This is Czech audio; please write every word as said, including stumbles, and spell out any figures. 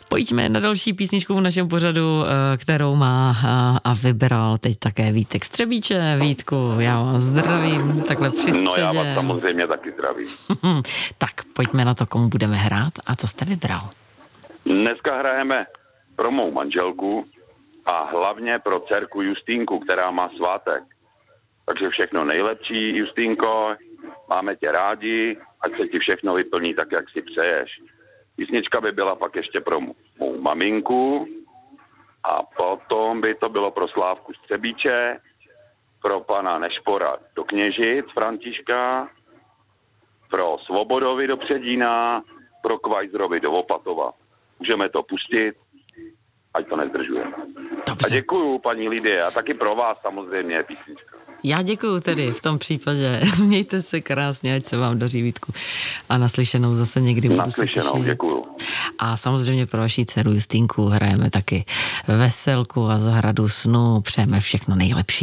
Pojďme na další písničku v našem pořadu, kterou má a vybral teď také Vítek z Třebíče. Vítku, já vás zdravím, takhle při středě. No já vás samozřejmě taky zdravím. Tak pojďme na to, komu budeme hrát a co jste vybral. Dneska hrajeme pro mou manželku a hlavně pro dcerku Justínku, která má svátek. Takže všechno nejlepší, Justínko, máme tě rádi, ať se ti všechno vyplní tak, jak si přeješ. Písnička by byla pak ještě pro mou maminku a potom by to bylo pro Slávku z Třebíče, pro pana Nešpora do Kněžic Františka, pro Svobodovi do Předína, pro Kvajzrovi do Opatova. Můžeme to pustit, ať to nezdržujeme. Dobře. A děkuju, paní Lidie, a taky pro vás samozřejmě písnička. Já děkuju tedy v tom případě. Mějte se krásně, ať se vám daří, Vítku. A naslyšenou zase někdy budu naslyšenou, se těšit. Děkuju. A samozřejmě pro vaši dceru Justínku hrajeme taky Veselku a Zahradu snů. Přejeme všechno nejlepší.